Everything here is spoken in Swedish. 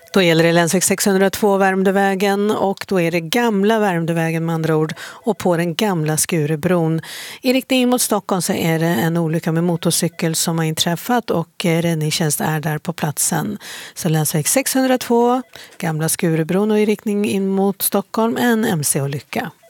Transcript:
Då gäller det länsväg 602 Värmdövägen och då är det gamla Värmdövägen med andra ord och på den gamla Skurubron. I riktning mot Stockholm så är det en olycka med motorcykel som har inträffat och räddningstjänst är där på platsen. Så länsväg 602, gamla Skurubron och i riktning in mot Stockholm en MC-olycka.